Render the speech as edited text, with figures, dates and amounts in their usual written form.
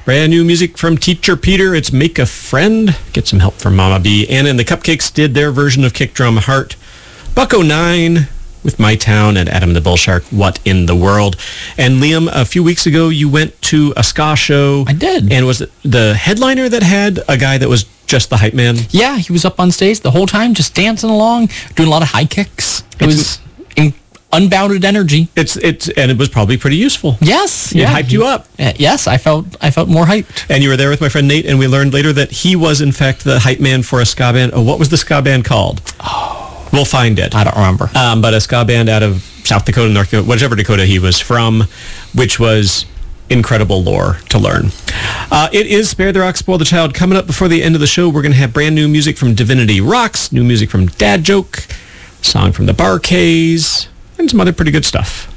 Brand new music from Teacher Peter. It's Make a Friend. Get some help from Mama B. Anna and the Cupcakes did their version of Kick Drum Heart. Buck-O-Nine with My Town, and Adam the Bull Shark, What in the World. And Liam, a few weeks ago, you went to a ska show. I did. And was it the headliner that had a guy that was just the hype man? Yeah, he was up on stage the whole time, just dancing along, doing a lot of high kicks. It was unbounded energy. And it was probably pretty useful. Yes. It hyped you up. Yes, I felt more hyped. And you were there with my friend Nate, and we learned later that he was, in fact, the hype man for a ska band. Oh, what was the ska band called? Oh. We'll find it. I don't remember. But a ska band out of South Dakota, North Dakota, whichever Dakota he was from, which was incredible lore to learn. It is Spare the Rock, Spoil the Child. Coming up before the end of the show, we're going to have brand new music from Divinity Rocks, new music from Dad Joke, song from the Bar-Kays, and some other pretty good stuff.